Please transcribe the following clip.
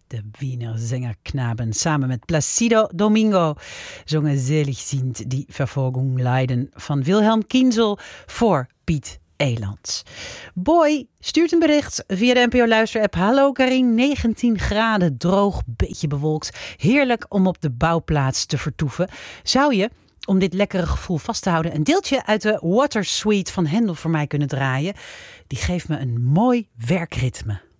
De Wiener Sängerknaben samen met Placido Domingo zongen Selig sind die Verfolgung leiden van Wilhelm Kienzel voor Piet Elands. Boy stuurt een bericht via de NPO-luisterapp. Hallo Karin, 19 graden, droog, beetje bewolkt. Heerlijk om op de bouwplaats te vertoeven. Zou je, om dit lekkere gevoel vast te houden, een deeltje uit de Water Suite van Hendel voor mij kunnen draaien? Die geeft me een mooi werkritme.